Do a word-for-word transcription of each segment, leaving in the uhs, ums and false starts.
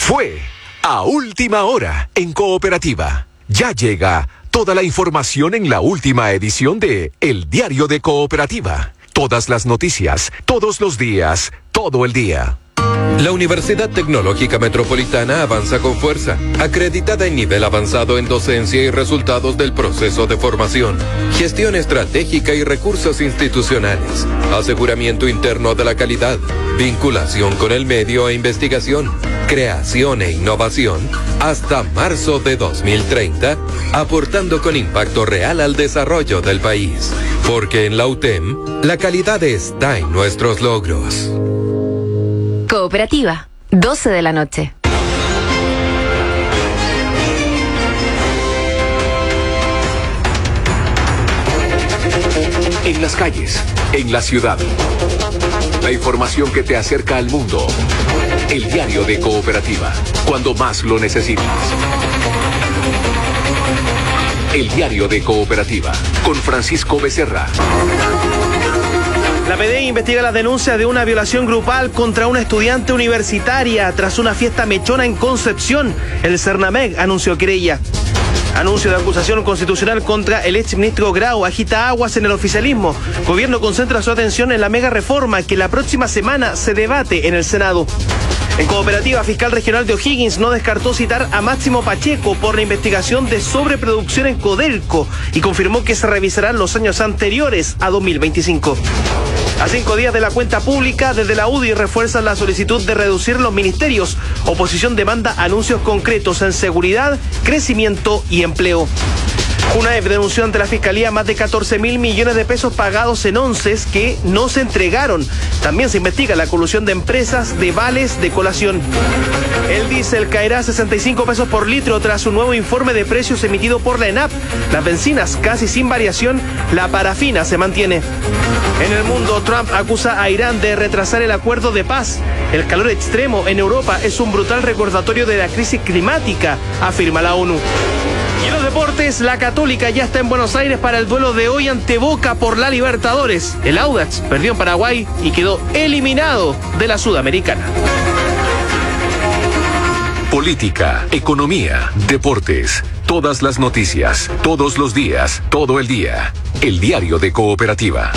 Fue a última hora en Cooperativa. Ya llega toda la información en la última edición de El Diario de Cooperativa. Todas las noticias, todos los días, todo el día. La Universidad Tecnológica Metropolitana avanza con fuerza, acreditada en nivel avanzado en docencia y resultados del proceso de formación, gestión estratégica y recursos institucionales, aseguramiento interno de la calidad, vinculación con el medio e investigación, creación e innovación, hasta marzo de dos mil treinta, aportando con impacto real al desarrollo del país. Porque en la U T E M, la calidad está en nuestros logros. Cooperativa, doce de la noche. En las calles, en la ciudad. La información que te acerca al mundo. El Diario de Cooperativa, cuando más lo necesitas. El Diario de Cooperativa, con Francisco Becerra. La P D I investiga las denuncias de una violación grupal contra una estudiante universitaria tras una fiesta mechona en Concepción. El Cernamec anunció querella. Anuncio de acusación constitucional contra el exministro Grau agita aguas en el oficialismo. Gobierno concentra su atención en la mega reforma que la próxima semana se debate en el Senado. En Cooperativa, fiscal regional de O'Higgins no descartó citar a Máximo Pacheco por la investigación de sobreproducción en Codelco y confirmó que se revisarán los años anteriores a dos mil veinticinco. A cinco días de la cuenta pública, desde la U D I refuerzan la solicitud de reducir los ministerios. Oposición demanda anuncios concretos en seguridad, crecimiento y empleo. UNAEP denunció ante la Fiscalía más de catorce mil millones de pesos pagados en onces que no se entregaron. También se investiga la colusión de empresas de vales de colación. El diésel caerá a sesenta y cinco pesos por litro tras un nuevo informe de precios emitido por la ENAP. Las bencinas casi sin variación, la parafina se mantiene. En el mundo, Trump acusa a Irán de retrasar el acuerdo de paz. El calor extremo en Europa es un brutal recordatorio de la crisis climática, afirma la ONU. Y en los deportes, la Católica ya está en Buenos Aires para el duelo de hoy ante Boca por la Libertadores. El Audax perdió en Paraguay y quedó eliminado de la Sudamericana. Política, economía, deportes, todas las noticias, todos los días, todo el día. El Diario de Cooperativa.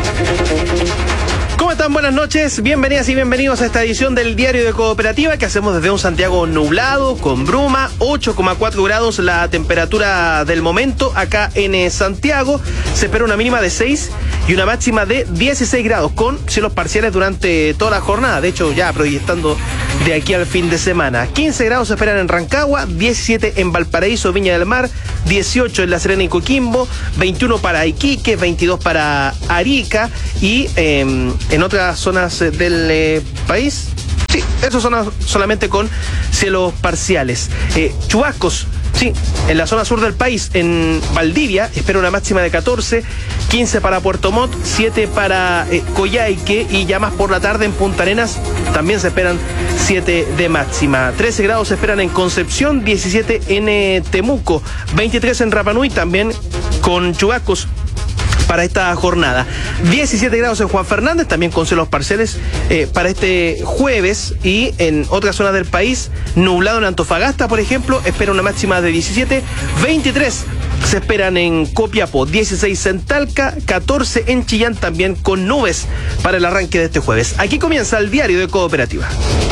¿Cómo están? Buenas noches, bienvenidas y bienvenidos a esta edición del Diario de Cooperativa que hacemos desde un Santiago nublado, con bruma, ocho coma cuatro grados la temperatura del momento acá en Santiago. Se espera una mínima de seis y una máxima de dieciséis grados, con cielos parciales durante toda la jornada, de hecho ya proyectando de aquí al fin de semana. quince grados se esperan en Rancagua, diecisiete en Valparaíso, Viña del Mar, dieciocho en La Serena y Coquimbo, veintiuno para Iquique, veintidós para Arica y eh, en otras zonas del eh, país, sí, esas zonas solamente con cielos parciales. Eh, chubascos, sí, en la zona sur del país, en Valdivia, espera una máxima de catorce, quince para Puerto Montt, siete para eh, Coyhaique y ya más por la tarde en Punta Arenas también se esperan siete de máxima. trece grados se esperan en Concepción, diecisiete en eh, Temuco, veintitrés en Rapa Nui, también con chubascos para esta jornada. diecisiete grados en Juan Fernández, también con cielos parciales eh, para este jueves, y en otras zonas del país, nublado en Antofagasta, por ejemplo, espera una máxima de diecisiete, veintitrés se esperan en Copiapó, dieciséis en Talca, catorce en Chillán, también con nubes para el arranque de este jueves. Aquí comienza el Diario de Cooperativa.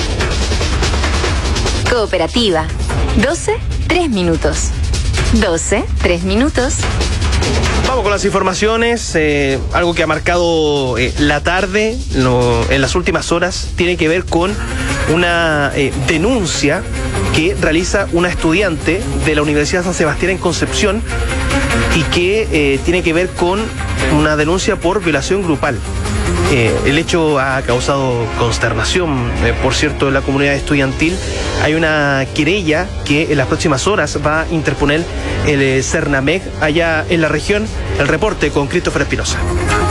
Cooperativa, doce, tres minutos. doce, tres minutos. Vamos con las informaciones. Eh, algo que ha marcado eh, la tarde lo, en las últimas horas tiene que ver con una eh, denuncia que realiza una estudiante de la Universidad San Sebastián en Concepción y que eh, tiene que ver con una denuncia por violación grupal. Eh, el hecho ha causado consternación, eh, por cierto, en la comunidad estudiantil. Hay una querella que en las próximas horas va a interponer el eh, Cernamec allá en la región. El reporte con Christopher Espinosa.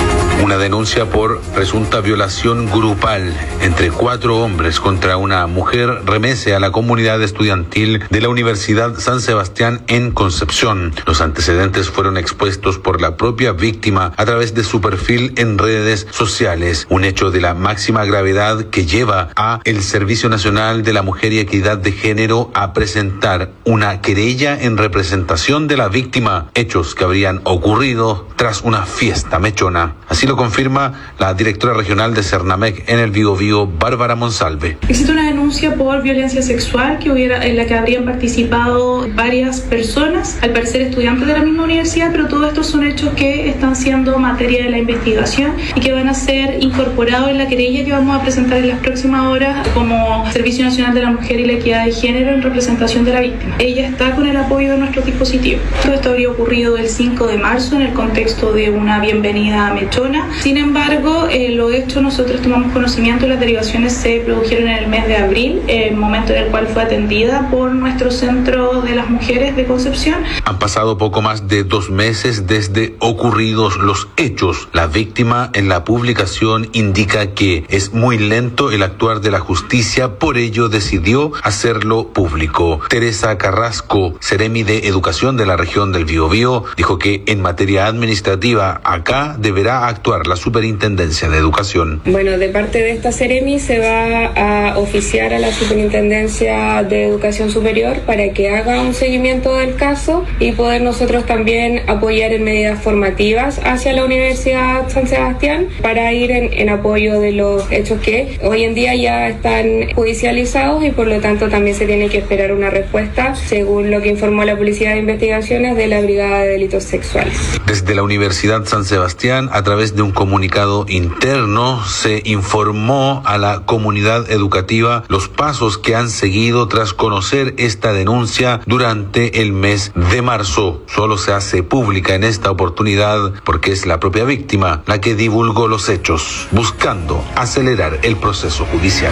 una denuncia por presunta violación grupal entre cuatro hombres contra una mujer remece a la comunidad estudiantil de la Universidad San Sebastián en Concepción. Los antecedentes fueron expuestos por la propia víctima a través de su perfil en redes sociales, un hecho de la máxima gravedad que lleva a el Servicio Nacional de la Mujer y Equidad de Género a presentar una querella en representación de la víctima, hechos que habrían ocurrido tras una fiesta mechona. Así lo confirma la directora regional de Cernamec en el Biobío, Bárbara Monsalve. Existe una denuncia por violencia sexual que hubiera, en la que habrían participado varias personas, al parecer estudiantes de la misma universidad, pero todos estos son hechos que están siendo materia de la investigación y que van a ser incorporados en la querella que vamos a presentar en las próximas horas como Servicio Nacional de la Mujer y la Equidad de Género en representación de la víctima. Ella está con el apoyo de nuestro dispositivo. Todo esto habría ocurrido el cinco de marzo en el contexto de una bienvenida mechona. Sin embargo, eh, lo hecho nosotros tomamos conocimiento, las derivaciones se produjeron en el mes de abril, el momento en el cual fue atendida por nuestro Centro de las Mujeres de Concepción. Han pasado poco más de dos meses desde ocurridos los hechos. La víctima en la publicación indica que es muy lento el actuar de la justicia, por ello decidió hacerlo público. Teresa Carrasco, Seremi de Educación de la región del Biobío, dijo que en materia administrativa acá deberá actuar la Superintendencia de Educación. Bueno, de parte de esta Seremi se va a oficiar a la Superintendencia de Educación Superior para que haga un seguimiento del caso y poder nosotros también apoyar en medidas formativas hacia la Universidad San Sebastián para ir en, en apoyo de los hechos que hoy en día ya están judicializados y por lo tanto también se tiene que esperar una respuesta según lo que informó la Policía de Investigaciones de la Brigada de Delitos Sexuales. Desde la Universidad San Sebastián, a través de un comunicado interno, se informó a la comunidad educativa los pasos que han seguido tras conocer esta denuncia durante el mes de marzo. Solo se hace pública en esta oportunidad porque es la propia víctima la que divulgó los hechos, buscando acelerar el proceso judicial.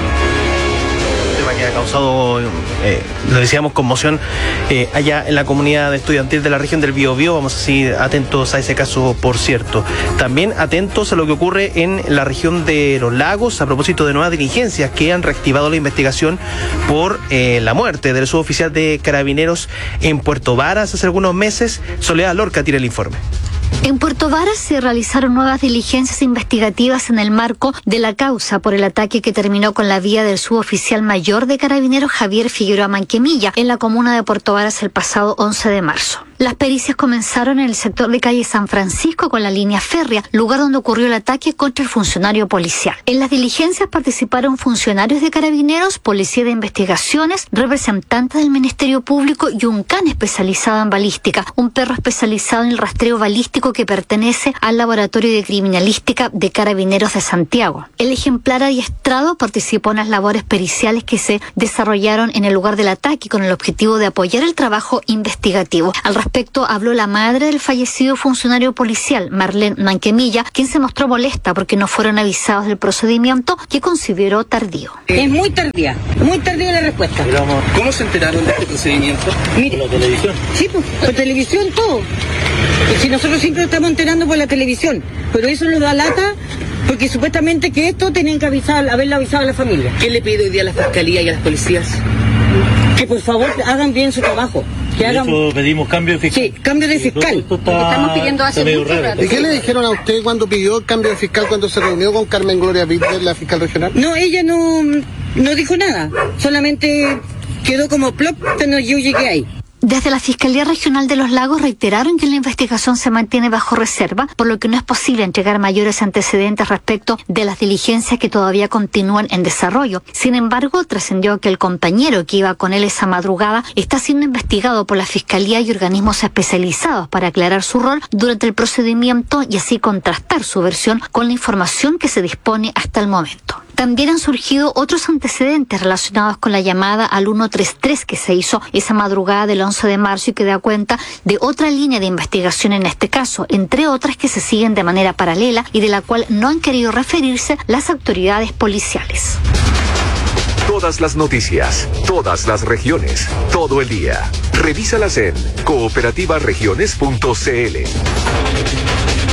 Que ha causado, eh, lo decíamos, conmoción eh, allá en la comunidad estudiantil de la región del Biobío. Vamos a seguir atentos a ese caso, por cierto. También atentos a lo que ocurre en la región de Los Lagos a propósito de nuevas diligencias que han reactivado la investigación por eh, la muerte del suboficial de Carabineros en Puerto Varas hace algunos meses. Soledad Lorca tiene el informe. En Puerto Varas se realizaron nuevas diligencias investigativas en el marco de la causa por el ataque que terminó con la vida del suboficial mayor de Carabineros Javier Figueroa Manquemilla en la comuna de Puerto Varas el pasado once de marzo. Las pericias comenzaron en el sector de calle San Francisco con la línea férrea, lugar donde ocurrió el ataque contra el funcionario policial. En las diligencias participaron funcionarios de Carabineros, Policía de Investigaciones, representantes del Ministerio Público y un can especializado en balística, un perro especializado en el rastreo balístico que pertenece al Laboratorio de Criminalística de Carabineros de Santiago. El ejemplar adiestrado participó en las labores periciales que se desarrollaron en el lugar del ataque con el objetivo de apoyar el trabajo investigativo. Al respecto habló la madre del fallecido funcionario policial, Marlene Manquemilla, quien se mostró molesta porque no fueron avisados del procedimiento que consideró tardío. Es muy tardía, muy tardía la respuesta. ¿Cómo se enteraron de este procedimiento? Mire, ¿por la televisión? Sí, pues, por televisión todo. Pues si nosotros siempre lo estamos enterando por la televisión, pero eso nos da lata porque supuestamente que esto tenían que avisar, haberlo avisado a la familia. ¿Qué le pide hoy día a la Fiscalía y a las policías? Que por favor hagan bien su trabajo. Que hagan... Eso pedimos cambio de fiscal. Sí, cambio de fiscal. Esto está, estamos pidiendo hace mucho rato. ¿Y qué le dijeron a usted cuando pidió el cambio de fiscal, cuando se reunió con Carmen Gloria Víctor, la fiscal regional? No, ella no, no dijo nada. Solamente quedó como plop cuando yo llegué ahí. Desde la Fiscalía Regional de Los Lagos reiteraron que la investigación se mantiene bajo reserva, por lo que no es posible entregar mayores antecedentes respecto de las diligencias que todavía continúan en desarrollo. Sin embargo, trascendió que el compañero que iba con él esa madrugada está siendo investigado por la Fiscalía y organismos especializados para aclarar su rol durante el procedimiento y así contrastar su versión con la información que se dispone hasta el momento. También han surgido otros antecedentes relacionados con la llamada al ciento treinta y tres que se hizo esa madrugada del once de marzo y que da cuenta de otra línea de investigación en este caso, entre otras que se siguen de manera paralela y de la cual no han querido referirse las autoridades policiales. Todas las noticias, todas las regiones, todo el día. Revísalas en cooperativa regiones punto c l.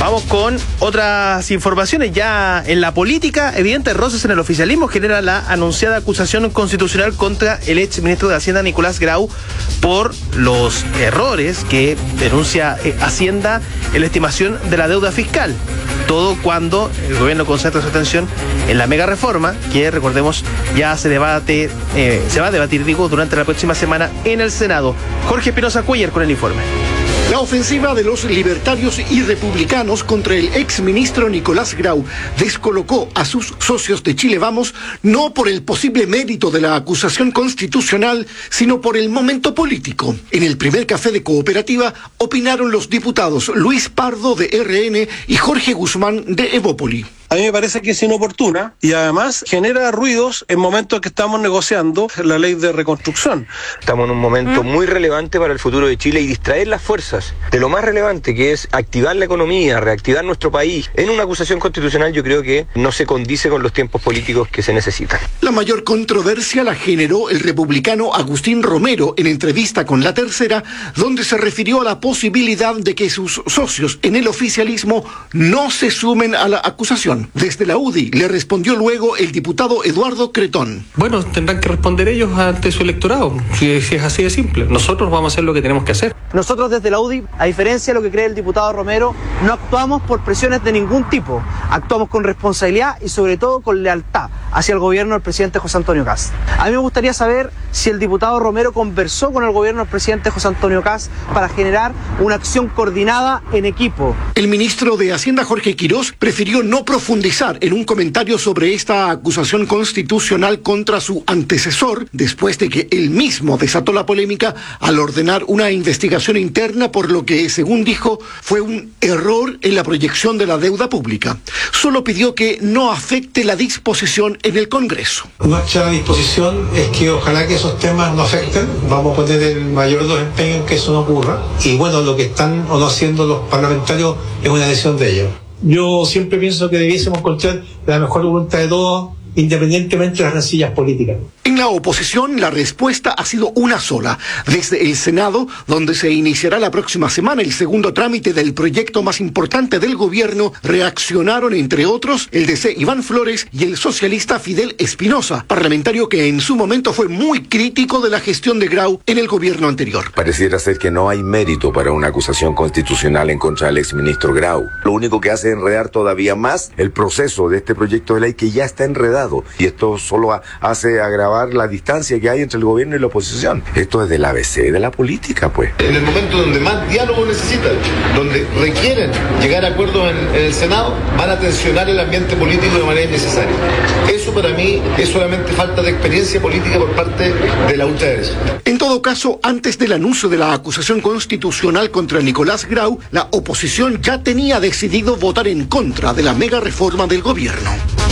Vamos con otras informaciones. Ya en la política, evidentes roces en el oficialismo genera la anunciada acusación constitucional contra el ex ministro de Hacienda, Nicolás Grau, por los errores que denuncia eh, Hacienda en la estimación de la deuda fiscal. Todo cuando el gobierno concentra su atención en la mega reforma, que recordemos ya se debate, eh, se va a debatir, digo, durante la próxima semana en el Senado. Jorge Espinosa Cuellar con el informe. La ofensiva de los libertarios y republicanos contra el exministro Nicolás Grau descolocó a sus socios de Chile Vamos no por el posible mérito de la acusación constitucional, sino por el momento político. En el primer café de Cooperativa opinaron los diputados Luis Pardo de R N y Jorge Guzmán de Evópoli. A mí me parece que es inoportuna y además genera ruidos en momentos que estamos negociando la ley de reconstrucción. Estamos en un momento ¿Mm? muy relevante para el futuro de Chile y distraer las fuerzas de lo más relevante, que es activar la economía, reactivar nuestro país. En una acusación constitucional yo creo que no se condice con los tiempos políticos que se necesitan. La mayor controversia la generó el republicano Agustín Romero en entrevista con La Tercera, donde se refirió a la posibilidad de que sus socios en el oficialismo no se sumen a la acusación. Desde la U D I le respondió luego el diputado Eduardo Cretón. Bueno, tendrán que responder ellos ante su electorado, si, si es así de simple. Nosotros vamos a hacer lo que tenemos que hacer. Nosotros desde la U D I, a diferencia de lo que cree el diputado Romero, no actuamos por presiones de ningún tipo. Actuamos con responsabilidad y sobre todo con lealtad hacia el gobierno del presidente José Antonio Kast. A mí me gustaría saber si el diputado Romero conversó con el gobierno del presidente José Antonio Kast para generar una acción coordinada en equipo. El ministro de Hacienda, Jorge Quirós, prefirió no profundizar en un comentario sobre esta acusación constitucional contra su antecesor, después de que él mismo desató la polémica al ordenar una investigación interna por lo que, según dijo, fue un error en la proyección de la deuda pública. Solo pidió que no afecte la disposición en el Congreso. Nuestra disposición es que ojalá que esos temas no afecten. Vamos a poner el mayor de los empeños en que eso no ocurra. Y bueno, lo que están o no haciendo los parlamentarios es una decisión de ellos. Yo siempre pienso que debiésemos encontrar la mejor voluntad de todos, independientemente de las rencillas políticas. En la oposición, la respuesta ha sido una sola. Desde el Senado, donde se iniciará la próxima semana el segundo trámite del proyecto más importante del gobierno, reaccionaron, entre otros, el D C Iván Flores y el socialista Fidel Espinosa, parlamentario que en su momento fue muy crítico de la gestión de Grau en el gobierno anterior. Pareciera ser que no hay mérito para una acusación constitucional en contra del exministro Grau. Lo único que hace es enredar todavía más el proceso de este proyecto de ley que ya está enredado. Y esto solo hace agravar la distancia que hay entre el gobierno y la oposición. Esto es del A B C de la política, pues. En el momento donde más diálogo necesitan, donde requieren llegar a acuerdos en, en el Senado, van a tensionar el ambiente político de manera innecesaria. Eso para mí es solamente falta de experiencia política por parte de la ultraderecha. En todo caso, antes del anuncio de la acusación constitucional contra Nicolás Grau, la oposición ya tenía decidido votar en contra de la mega reforma del gobierno.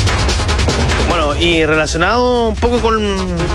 Bueno, y relacionado un poco con,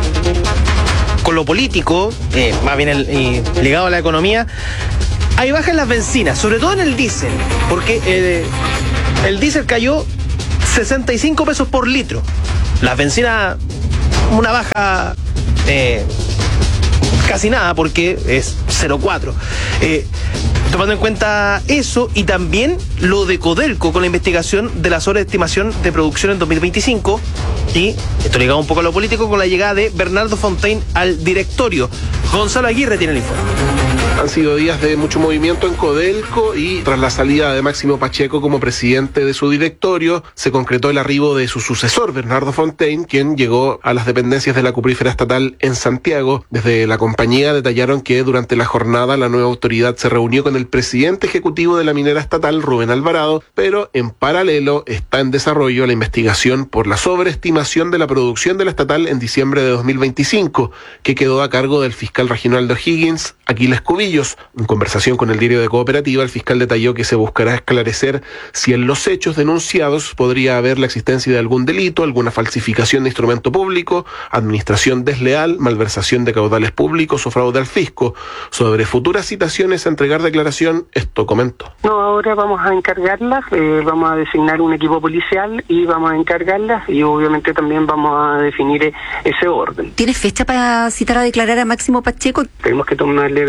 con lo político, eh, más bien el, y ligado a la economía, hay bajas en las bencinas, sobre todo en el diésel, porque eh, el diésel cayó sesenta y cinco pesos por litro. Las bencinas, una baja eh, casi nada, porque es cero coma cuatro. Eh, tomando en cuenta eso y también lo de Codelco con la investigación de la sobreestimación de producción en dos mil veinticinco, y esto ligado un poco a lo político con la llegada de Bernardo Fontaine al directorio. Gonzalo Aguirre tiene el informe. Han sido días de mucho movimiento en Codelco y tras la salida de Máximo Pacheco como presidente de su directorio, se concretó el arribo de su sucesor, Bernardo Fontaine, quien llegó a las dependencias de la cuprífera estatal en Santiago. Desde la compañía detallaron que durante la jornada la nueva autoridad se reunió con el presidente ejecutivo de la minera estatal, Rubén Alvarado, pero en paralelo está en desarrollo la investigación por la sobreestimación de la producción de la estatal en diciembre de dos mil veinticinco, que quedó a cargo del fiscal regional de O'Higgins, Aquiles Cubillos. En conversación con el diario de Cooperativa, el fiscal detalló que se buscará esclarecer si en los hechos denunciados podría haber la existencia de algún delito, alguna falsificación de instrumento público, administración desleal, malversación de caudales públicos o fraude al fisco. Sobre futuras citaciones a entregar declaración, esto comentó. No, ahora vamos a encargarlas, eh, vamos a designar un equipo policial y vamos a encargarlas y obviamente también vamos a definir ese orden. ¿Tienes fecha para citar a declarar a Máximo Pacheco? Tenemos que tomarle declaración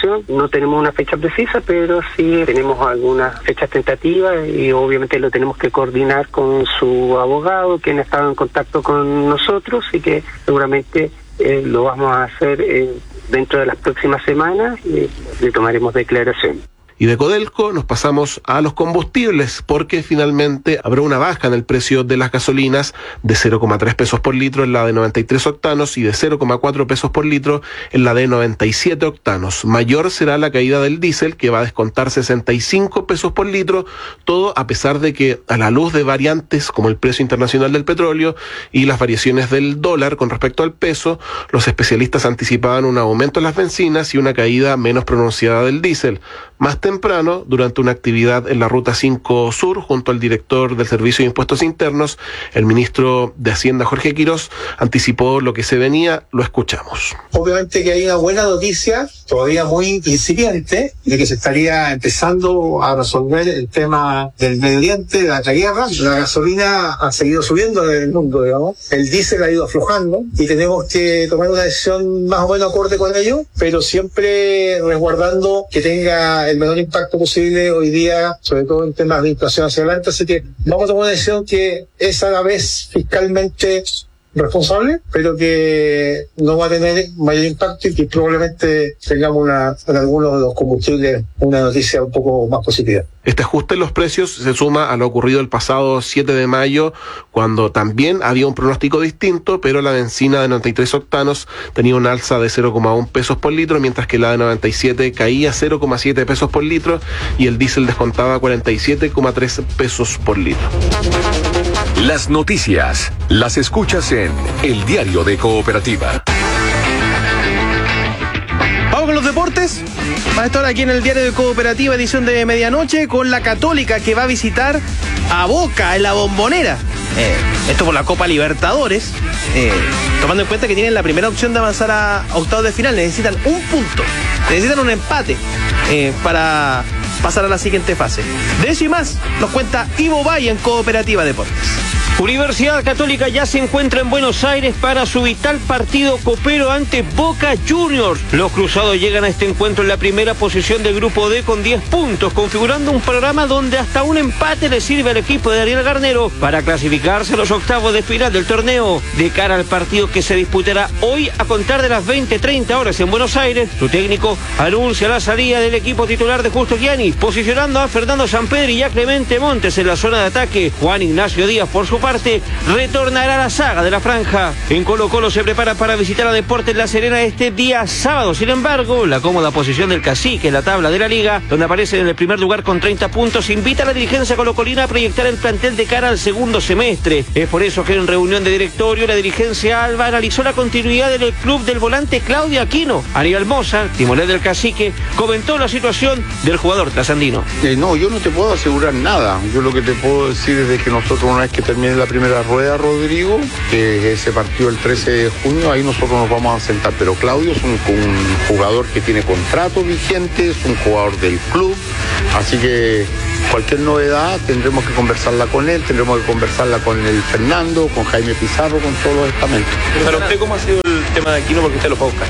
declaración. No tenemos una fecha precisa, pero sí tenemos algunas fechas tentativas y obviamente lo tenemos que coordinar con su abogado, quien ha estado en contacto con nosotros, y que seguramente eh, lo vamos a hacer eh, dentro de las próximas semanas y le tomaremos declaración. Y de Codelco nos pasamos a los combustibles, porque finalmente habrá una baja en el precio de las gasolinas de cero coma tres pesos por litro en la de noventa y tres octanos y de cero coma cuatro pesos por litro en la de noventa y siete octanos. Mayor será la caída del diésel, que va a descontar sesenta y cinco pesos por litro, todo a pesar de que, a la luz de variantes como el precio internacional del petróleo y las variaciones del dólar con respecto al peso, los especialistas anticipaban un aumento en las bencinas y una caída menos pronunciada del diésel. Más temprano, durante una actividad en la Ruta cinco Sur, junto al director del Servicio de Impuestos Internos, el ministro de Hacienda, Jorge Quirós, anticipó lo que se venía. Lo escuchamos. Obviamente que hay una buena noticia, todavía muy incipiente, de que se estaría empezando a resolver el tema del Medio Oriente, de la guerra. La gasolina ha seguido subiendo en el mundo, digamos. El diésel ha ido aflojando y tenemos que tomar una decisión más o menos acorde con ello, pero siempre resguardando que tenga el menor impacto posible hoy día, sobre todo en temas de inflación hacia adelante. Así que vamos a tomar una decisión que es a la vez fiscalmente responsable, pero que no va a tener mayor impacto y que probablemente tengamos una, en algunos de los combustibles una noticia un poco más positiva. Este ajuste en los precios se suma a lo ocurrido el pasado siete de mayo, cuando también había un pronóstico distinto, pero la benzina de noventa y tres octanos tenía un alza de cero coma uno pesos por litro, mientras que la de noventa y siete caía cero coma siete pesos por litro y el diésel descontaba cuarenta y siete coma tres pesos por litro. Las noticias las escuchas en El Diario de Cooperativa. Vamos con los deportes. Va a estar aquí en El Diario de Cooperativa, edición de medianoche, con la Católica, que va a visitar a Boca en la Bombonera. Eh, esto por la Copa Libertadores, eh, tomando en cuenta que tienen la primera opción de avanzar a octavos de final. Necesitan un punto, necesitan un empate eh, para pasar a la siguiente fase. De eso y más nos cuenta Ivo Valle en Cooperativa Deportes. Universidad Católica ya se encuentra en Buenos Aires para su vital partido copero ante Boca Juniors. Los cruzados llegan a este encuentro en la primera posición del grupo D con diez puntos, configurando un panorama donde hasta un empate le sirve al equipo de Daniel Garnero para clasificarse a los octavos de final del torneo. De cara al partido que se disputará hoy a contar de las veinte treinta horas en Buenos Aires, su técnico anuncia la salida del equipo titular de Justo Gianni, posicionando a Fernando Sampedri y a Clemente Montes en la zona de ataque. Juan Ignacio Díaz, por su parte, retornará a la saga de la franja. En Colo Colo se prepara para visitar a Deportes La Serena este día sábado. Sin embargo, la cómoda posición del Cacique en la tabla de la liga, donde aparece en el primer lugar con treinta puntos, invita a la dirigencia colocolina a proyectar el plantel de cara al segundo semestre. Es por eso que en reunión de directorio, la dirigencia alba analizó la continuidad del club del volante Claudio Aquino. Aníbal Moza, timonel del Cacique, comentó la situación del jugador trasandino. Eh, no, yo no te puedo asegurar nada. Yo lo que te puedo decir es de que nosotros, una vez que termine la primera rueda, Rodrigo, que ese partido el trece de junio, ahí nosotros nos vamos a sentar. Pero Claudio es un, un jugador que tiene contrato vigente, es un jugador del club, así que cualquier novedad tendremos que conversarla con él, tendremos que conversarla con el Fernando, con Jaime Pizarro, con todos los estamentos. Para usted, ¿cómo ha sido el tema de Aquino? Porque usted lo puede buscar.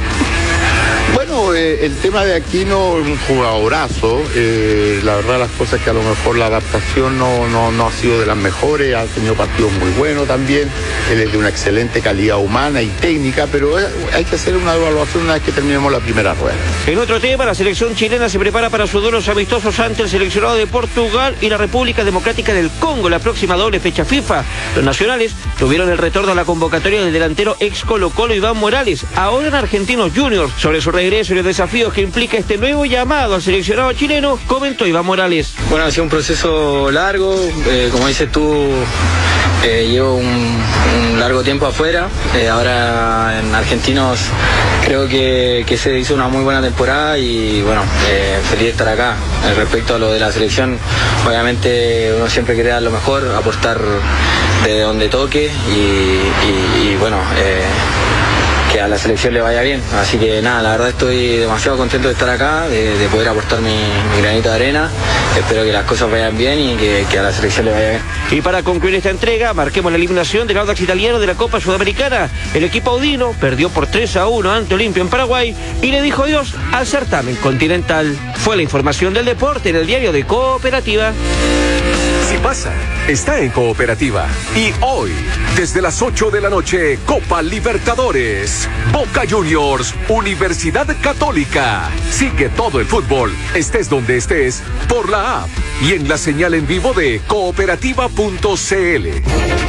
Bueno, eh, el tema de Aquino es un jugadorazo. Eh, la verdad, las cosas que a lo mejor la adaptación no, no, no ha sido de las mejores, ha tenido partidos muy buenos también. Él es de una excelente calidad humana y técnica, pero hay que hacer una evaluación una vez que terminemos la primera rueda. En otro tema, la selección chilena se prepara para sus duelos amistosos ante el seleccionado de Portugal y la República Democrática del Congo, la próxima doble fecha FIFA. Los nacionales tuvieron el retorno a la convocatoria del delantero ex Colo Colo Iván Morales, ahora en Argentinos Juniors. Sobre su regreso y los desafíos que implica este nuevo llamado al seleccionado chileno, comentó Iván Morales. Bueno, ha sido un proceso largo, eh, como dices tú, eh, llevo un, un largo tiempo afuera, eh, ahora en Argentinos creo que, que se hizo una muy buena temporada y bueno, eh, feliz de estar acá. Eh, respecto a lo de la selección, obviamente uno siempre quiere dar lo mejor, aportar de donde toque y, y, y bueno, eh, que a la selección le vaya bien. Así que nada, la verdad estoy demasiado contento de estar acá, de, de poder aportar mi, mi granito de arena. Espero que las cosas vayan bien y que, que a la selección le vaya bien. Y para concluir esta entrega, marquemos la eliminación del Audax italiano de la Copa Sudamericana. El equipo audino perdió por tres a uno ante Olimpia en Paraguay y le dijo adiós al certamen continental. Fue la información del deporte en el diario de Cooperativa. Si pasa, está en Cooperativa. Y hoy, desde las ocho de la noche, Copa Libertadores, Boca Juniors, Universidad Católica. Sigue todo el fútbol, estés donde estés, por la app y en la señal en vivo de cooperativa punto c l.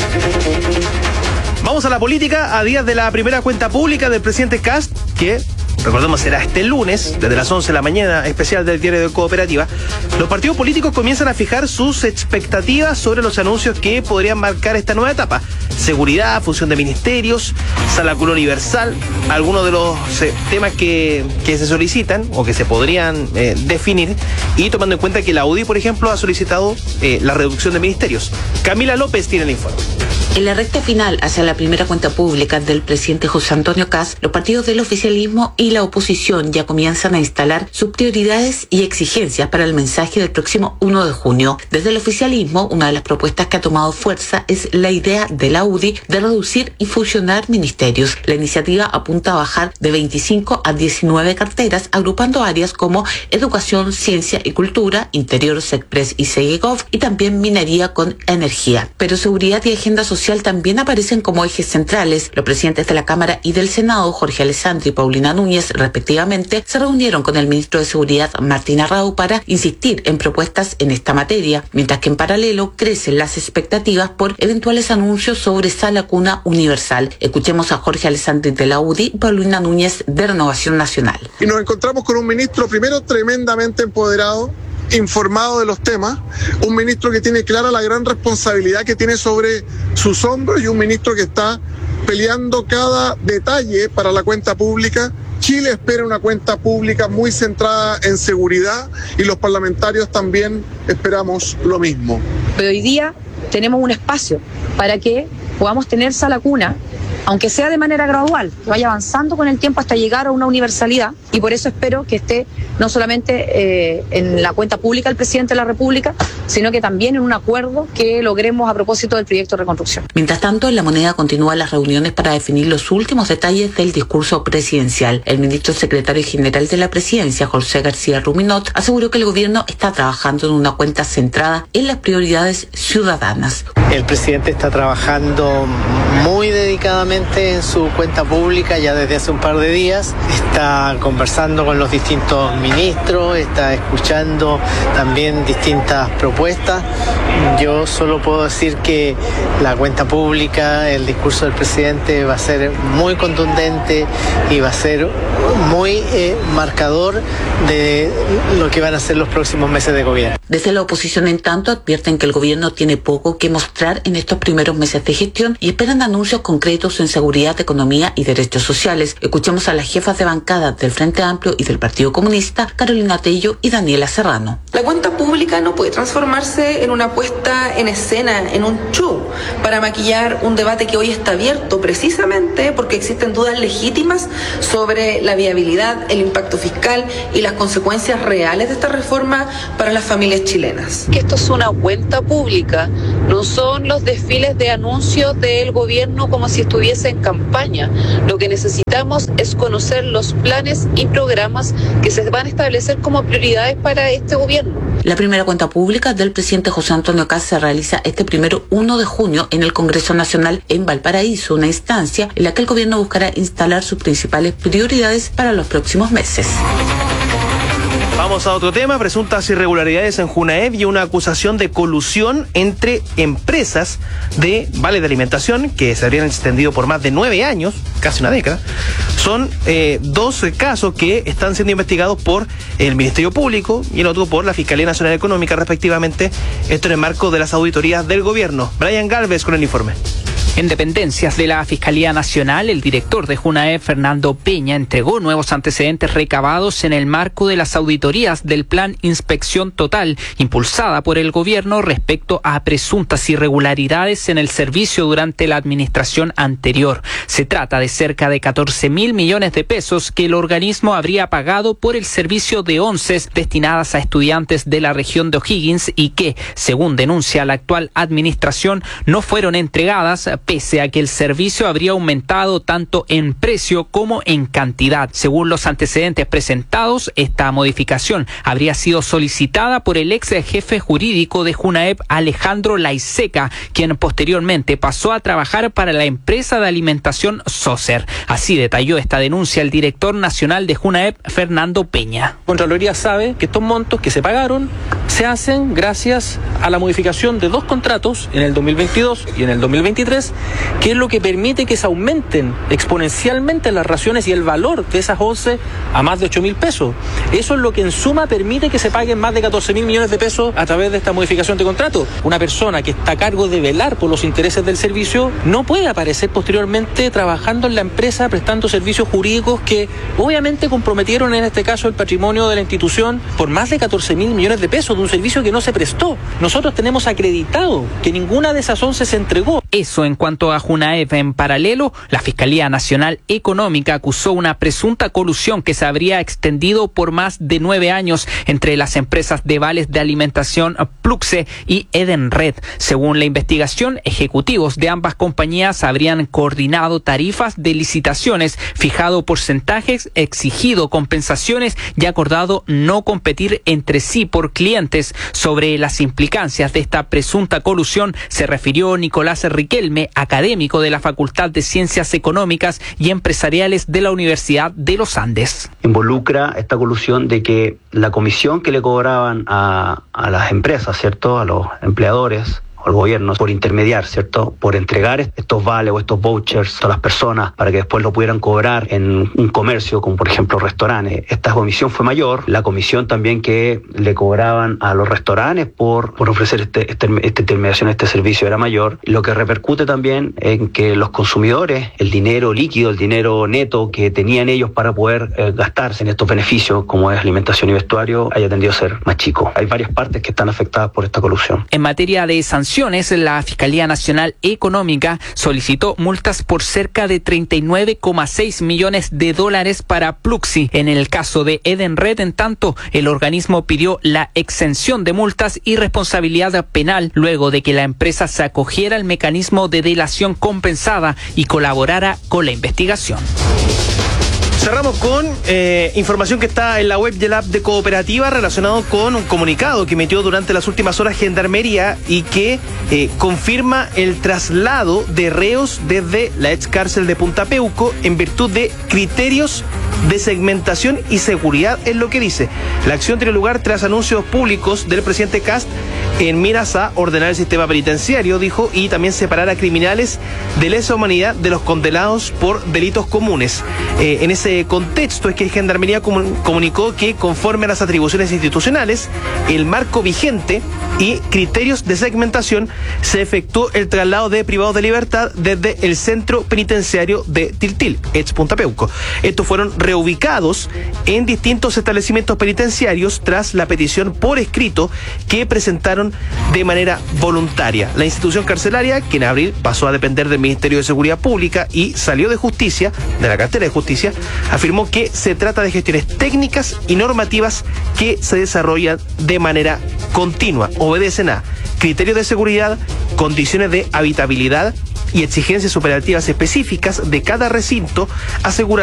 Vamos a la política, a días de la primera cuenta pública del presidente Kast, que recordemos será este lunes, desde las once de la mañana, especial del diario de Cooperativa. Los partidos políticos comienzan a fijar sus expectativas sobre los anuncios que podrían marcar esta nueva etapa. Seguridad, fusión de ministerios, sala cuna universal, algunos de los eh, temas que, que se solicitan o que se podrían eh, definir, y tomando en cuenta que la U D I, por ejemplo, ha solicitado eh, la reducción de ministerios. Camila López tiene el informe. En la recta final hacia la primera cuenta pública del presidente José Antonio Kast, los partidos del oficialismo y la oposición ya comienzan a instalar sus prioridades y exigencias para el mensaje del próximo uno de junio. Desde el oficialismo, una de las propuestas que ha tomado fuerza es la idea de la U D I de reducir y fusionar ministerios. La iniciativa apunta a bajar de veinticinco a diecinueve carteras, agrupando áreas como educación, ciencia y cultura, interior, SECPRES y SEGEGOV, y también minería con energía. Pero seguridad y agenda social también aparecen como ejes centrales. Los presidentes de la Cámara y del Senado, Jorge Alessandri y Paulina Núñez, respectivamente, se reunieron con el ministro de Seguridad, Martín Arrau, para insistir en propuestas en esta materia, mientras que en paralelo crecen las expectativas por eventuales anuncios sobre sala cuna universal. Escuchemos a Jorge Alessandri de la U D I y Paulina Núñez de Renovación Nacional. Y nos encontramos con un ministro, primero, tremendamente empoderado, informado de los temas, un ministro que tiene clara la gran responsabilidad que tiene sobre sus hombros y un ministro que está peleando cada detalle para la cuenta pública. Chile espera una cuenta pública muy centrada en seguridad y los parlamentarios también esperamos lo mismo. Pero hoy día tenemos un espacio para que podamos tener sala cuna, aunque sea de manera gradual, que vaya avanzando con el tiempo hasta llegar a una universalidad, y por eso espero que esté no solamente eh, en la cuenta pública del presidente de la República, sino que también en un acuerdo que logremos a propósito del proyecto de reconstrucción. Mientras tanto, en la Moneda continúan las reuniones para definir los últimos detalles del discurso presidencial. El ministro secretario general de la Presidencia, José García Ruminot, aseguró que el gobierno está trabajando en una cuenta centrada en las prioridades ciudadanas. El presidente está trabajando muy dedicadamente en su cuenta pública ya desde hace un par de días. Está conversando con los distintos ministros, está escuchando también distintas propuestas. Yo solo puedo decir que la cuenta pública, el discurso del presidente va a ser muy contundente y va a ser muy eh, marcador de lo que van a ser los próximos meses de gobierno. Desde la oposición, en tanto, advierten que el gobierno tiene poco que mostrar en estos primeros meses de gestión y esperan anuncios concretos en seguridad, economía y derechos sociales. Escuchemos a las jefas de bancada del Frente Amplio y del Partido Comunista, Carolina Tello y Daniela Serrano. La cuenta pública no puede transformarse en una puesta en escena, en un show, para maquillar un debate que hoy está abierto precisamente porque existen dudas legítimas sobre la viabilidad, el impacto fiscal y las consecuencias reales de esta reforma para las familias chilenas. Que esto es una cuenta pública, no son los desfiles de anuncios del gobierno como si estuviese en campaña. Lo que necesitamos es conocer los planes y programas que se van a establecer como prioridades para este gobierno. La primera cuenta pública del presidente José Antonio Kast se realiza este primero uno de junio en el Congreso Nacional en Valparaíso, una instancia en la que el gobierno buscará instalar sus principales prioridades para los próximos meses. Vamos a otro tema, presuntas irregularidades en Junaev y una acusación de colusión entre empresas de vales de alimentación que se habrían extendido por más de nueve años, casi una década. Son eh, dos casos que están siendo investigados por el Ministerio Público y el otro por la Fiscalía Nacional Económica, respectivamente. Esto en el marco de las auditorías del gobierno. Brian Galvez con el informe. En dependencias de la Fiscalía Nacional, el director de Junaep, Fernando Peña, entregó nuevos antecedentes recabados en el marco de las auditorías del Plan Inspección Total, impulsada por el gobierno respecto a presuntas irregularidades en el servicio durante la administración anterior. Se trata de cerca de catorce mil millones de pesos que el organismo habría pagado por el servicio de onces destinadas a estudiantes de la región de O'Higgins y que, según denuncia la actual administración, no fueron entregadas pese a que el servicio habría aumentado tanto en precio como en cantidad. Según los antecedentes presentados, esta modificación habría sido solicitada por el ex jefe jurídico de Junaep, Alejandro Laiseca, quien posteriormente pasó a trabajar para la empresa de alimentación Socer. Así detalló esta denuncia el director nacional de Junaep, Fernando Peña. Contraloría sabe que estos montos que se pagaron se hacen gracias a la modificación de dos contratos en el dos mil veintidós y en el dos mil veintitrés, que es lo que permite que se aumenten exponencialmente las raciones y el valor de esas once a más de ocho mil pesos. Eso es lo que en suma permite que se paguen más de catorce mil millones de pesos a través de esta modificación de contrato. Una persona que está a cargo de velar por los intereses del servicio no puede aparecer posteriormente trabajando en la empresa prestando servicios jurídicos que obviamente comprometieron en este caso el patrimonio de la institución por más de catorce mil millones de pesos de un servicio que no se prestó. Nosotros tenemos acreditado que ninguna de esas once se entregó. Eso en cuanto a Junaep. En paralelo, la Fiscalía Nacional Económica acusó una presunta colusión que se habría extendido por más de nueve años entre las empresas de vales de alimentación Pluxe y Edenred. Según la investigación, ejecutivos de ambas compañías habrían coordinado tarifas de licitaciones, fijado porcentajes, exigido compensaciones y acordado no competir entre sí por clientes. Sobre las implicancias de esta presunta colusión se refirió Nicolás Riquelme, académico de la Facultad de Ciencias Económicas y Empresariales de la Universidad de los Andes. Involucra esta colusión de que la comisión que le cobraban a, a las empresas, ¿cierto?, a los empleadores, al gobierno, por intermediar, ¿cierto?, por entregar estos vales o estos vouchers a las personas para que después lo pudieran cobrar en un comercio, como por ejemplo restaurantes. Esta comisión fue mayor. La comisión también que le cobraban a los restaurantes por, por ofrecer este, este, esta intermediación, este servicio era mayor, lo que repercute también en que los consumidores, el dinero líquido, el dinero neto que tenían ellos para poder eh, gastarse en estos beneficios, como es alimentación y vestuario, haya tendido a ser más chico. Hay varias partes que están afectadas por esta colusión. En materia de sanciones, la Fiscalía Nacional Económica solicitó multas por cerca de treinta y nueve coma seis millones de dólares para Pluxi. En el caso de Edenred, en tanto, el organismo pidió la exención de multas y responsabilidad penal luego de que la empresa se acogiera al mecanismo de delación compensada y colaborara con la investigación. Cerramos con eh, información que está en la web del app de Cooperativa relacionado con un comunicado que emitió durante las últimas horas Gendarmería y que eh, confirma el traslado de reos desde la ex cárcel de Punta Peuco en virtud de criterios de segmentación y seguridad, es lo que dice. La acción tiene lugar tras anuncios públicos del presidente Kast en miras a ordenar el sistema penitenciario, dijo, y también separar a criminales de lesa humanidad de los condenados por delitos comunes. Eh, en ese contexto es que Gendarmería comunicó que conforme a las atribuciones institucionales, el marco vigente y criterios de segmentación, se efectuó el traslado de privados de libertad desde el centro penitenciario de Tiltil, ex Punta Peuco. Estos fueron reubicados en distintos establecimientos penitenciarios tras la petición por escrito que presentaron de manera voluntaria. La institución carcelaria, que en abril pasó a depender del Ministerio de Seguridad Pública y salió de Justicia, de la cartera de Justicia, afirmó que se trata de gestiones técnicas y normativas que se desarrollan de manera continua, obedecen a criterios de seguridad, condiciones de habitabilidad y exigencias operativas específicas de cada recinto, asegurando